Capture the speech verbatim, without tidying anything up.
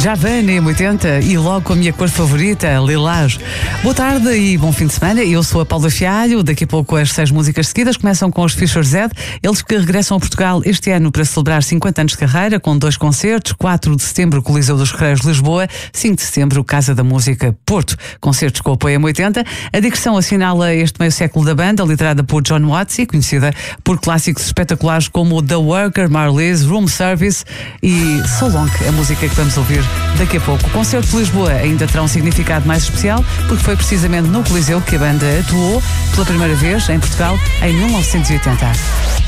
Javan, M oitenta, e logo com a minha cor favorita, lilás. Boa tarde e bom fim de semana. Eu sou a Paula Fialho. Daqui a pouco as seis músicas seguidas começam com os Fischer Z. Eles que regressam a Portugal este ano para celebrar cinquenta anos de carreira, com dois concertos. quatro de setembro, Coliseu dos Recreios, Lisboa. cinco de setembro, Casa da Música, Porto. Concertos com o apoio M oitenta. A digressão assinala este meio século da banda, liderada por John Watts e conhecida por clássicos espetaculares como The Worker, Marlies, Room Service e So Long, a música que vamos ouvir daqui a pouco. O concerto de Lisboa ainda terá um significado mais especial, porque foi precisamente no Coliseu que a banda atuou pela primeira vez em Portugal em mil novecentos e oitenta.